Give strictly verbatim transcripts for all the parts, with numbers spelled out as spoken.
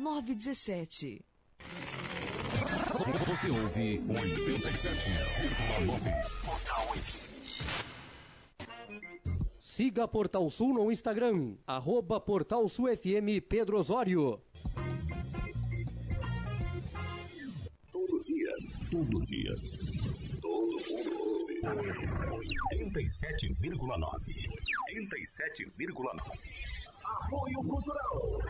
nove um sete. Você ouve oitenta e sete vírgula nove. Portal F M. Siga Portal Sul no Instagram, arroba Portal Sul F M Pedro Osório. Todo dia, todo dia, todo mundo ouve. oitenta e sete vírgula nove. oitenta e sete vírgula nove. Apoio Cultural.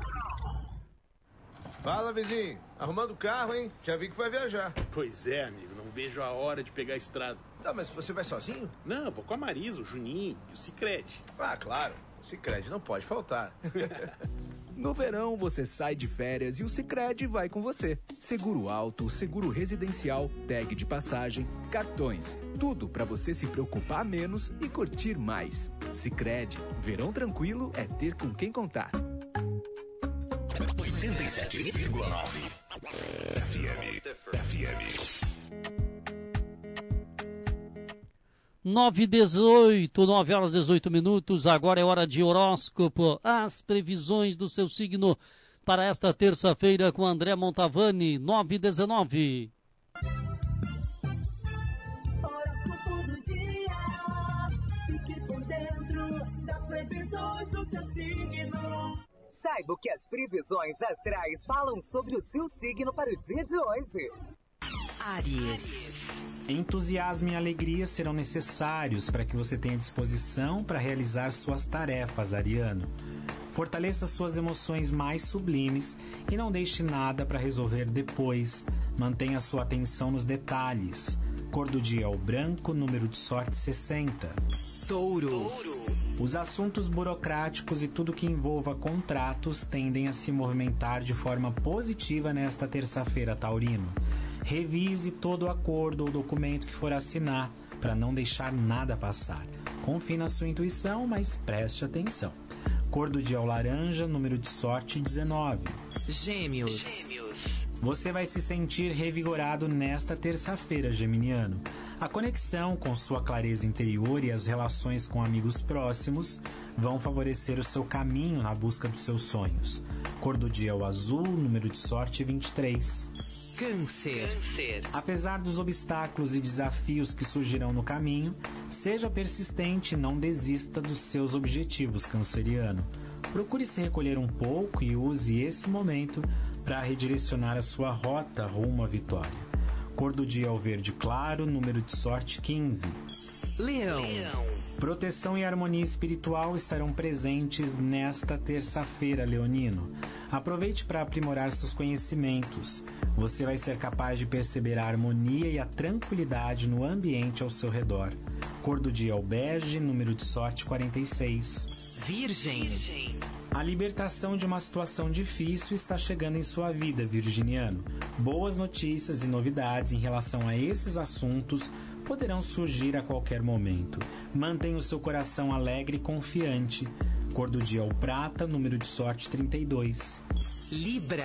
Fala, vizinho. Arrumando o carro, hein? Já vi que vai viajar. Pois é, amigo. Não vejo a hora de pegar a estrada. Tá, mas você vai sozinho? Não, vou com a Marisa, o Juninho e o Sicredi. Ah, claro. O Sicredi não pode faltar. No verão, você sai de férias e o Sicredi vai com você. Seguro alto, seguro residencial, tag de passagem, cartões. Tudo para você se preocupar menos e curtir mais. Sicredi. Verão tranquilo é ter com quem contar. oitenta e sete vírgula nove. F M. F M. nove e dezoito, nove horas e dezoito minutos, agora é hora de horóscopo, as previsões do seu signo para esta terça-feira com André Montavani, nove e dezenove. Horóscopo do dia, fique por dentro das previsões do seu signo. Saiba o que as previsões astrais falam sobre o seu signo para o dia de hoje. Áries. Entusiasmo e alegria serão necessários para que você tenha disposição para realizar suas tarefas, ariano. Fortaleça suas emoções mais sublimes e não deixe nada para resolver depois. Mantenha sua atenção nos detalhes. Cor do dia é o branco, número de sorte sessenta. Touro. Os assuntos burocráticos e tudo que envolva contratos tendem a se movimentar de forma positiva nesta terça-feira, taurino. Revise todo o acordo ou documento que for assinar, para não deixar nada passar. Confie na sua intuição, mas preste atenção. Cor do dia é o laranja, número de sorte dezenove. Gêmeos. Você vai se sentir revigorado nesta terça-feira, geminiano. A conexão com sua clareza interior e as relações com amigos próximos vão favorecer o seu caminho na busca dos seus sonhos. Cor do dia é o azul, número de sorte vinte e três. Câncer. Apesar dos obstáculos e desafios que surgirão no caminho, seja persistente e não desista dos seus objetivos, canceriano. Procure se recolher um pouco e use esse momento para redirecionar a sua rota rumo à vitória. Cor do dia é o verde claro, número de sorte quinze. Leão. Proteção e harmonia espiritual estarão presentes nesta terça-feira, leonino. Aproveite para aprimorar seus conhecimentos. Você vai ser capaz de perceber a harmonia e a tranquilidade no ambiente ao seu redor. Cor do dia é o bege, número de sorte quarenta e seis. Virgem. A libertação de uma situação difícil está chegando em sua vida, virginiano. Boas notícias e novidades em relação a esses assuntos poderão surgir a qualquer momento. Mantenha o seu coração alegre e confiante. Cor do dia é o prata, número de sorte trinta e dois. Libra.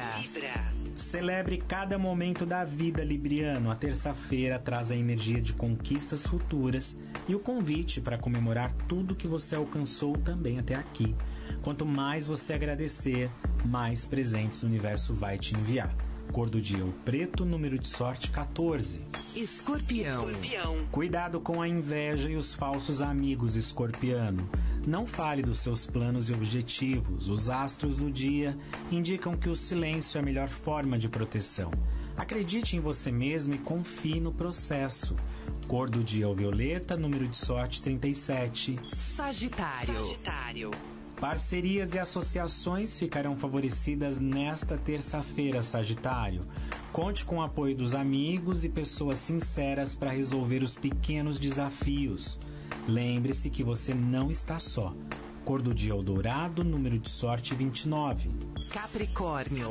Celebre cada momento da vida, libriano. A terça-feira traz a energia de conquistas futuras e o convite para comemorar tudo que você alcançou também até aqui. Quanto mais você agradecer, mais presentes o universo vai te enviar. Cor do dia, o preto, número de sorte quatorze. Escorpião. Cuidado com a inveja e os falsos amigos, escorpiano. Não fale dos seus planos e objetivos. Os astros do dia indicam que o silêncio é a melhor forma de proteção. Acredite em você mesmo e confie no processo. Cor do dia, o violeta, número de sorte trinta e sete. Sagitário. Parcerias e associações ficarão favorecidas nesta terça-feira, Sagitário. Conte com o apoio dos amigos e pessoas sinceras para resolver os pequenos desafios. Lembre-se que você não está só. Cor do dia, o dourado, número de sorte vinte e nove. Capricórnio.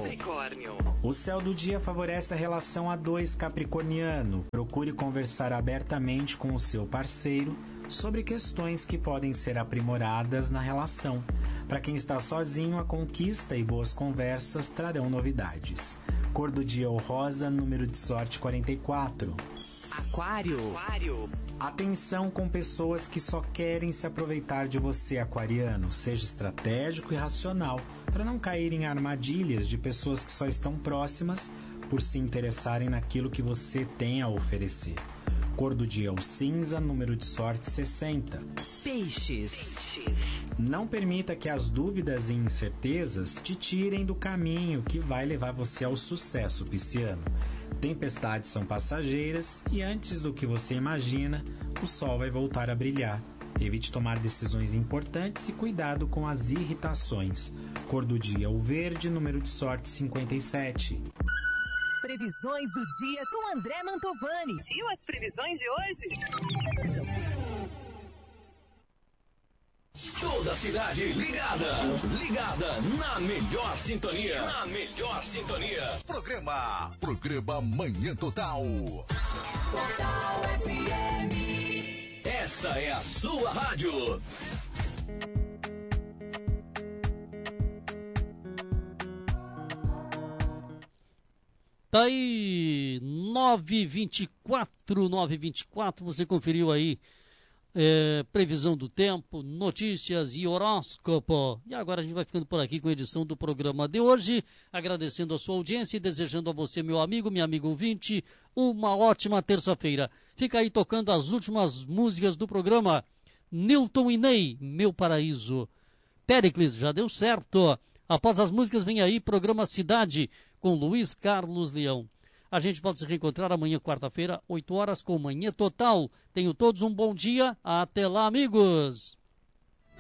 O céu do dia favorece a relação a dois, capricorniano. Procure conversar abertamente com o seu parceiro sobre questões que podem ser aprimoradas na relação. Para quem está sozinho, a conquista e boas conversas trarão novidades. Cor do dia o rosa, número de sorte quarenta e quatro. Aquário. Aquário. Atenção com pessoas que só querem se aproveitar de você, aquariano. Seja estratégico e racional, para não cair em armadilhas de pessoas que só estão próximas por se interessarem naquilo que você tem a oferecer. Cor do dia o cinza, número de sorte sessenta. Peixes. Não permita que as dúvidas e incertezas te tirem do caminho que vai levar você ao sucesso, pisciano. Tempestades são passageiras e antes do que você imagina, o sol vai voltar a brilhar. Evite tomar decisões importantes e cuidado com as irritações. Cor do dia o verde, número de sorte cinquenta e sete. Previsões do dia com André Mantovani. E as previsões de hoje? Toda a cidade ligada, ligada na melhor sintonia, na melhor sintonia. Programa, programa Manhã Total. Total F M. Essa é a sua rádio. Tá aí, nove e vinte e quatro, nove e vinte e quatro, você conferiu aí é, previsão do tempo, notícias e horóscopo. E agora a gente vai ficando por aqui com a edição do programa de hoje, agradecendo a sua audiência e desejando a você, meu amigo, minha amiga ouvinte, uma ótima terça-feira. Fica aí tocando as últimas músicas do programa. Nilton e Ney, Meu Paraíso. Péricles, já deu certo. Após as músicas vem aí programa Cidade com Luiz Carlos Leão. A gente pode se reencontrar amanhã, quarta-feira, oito horas, com Manhã Total. Tenham todos um bom dia. Até lá, amigos!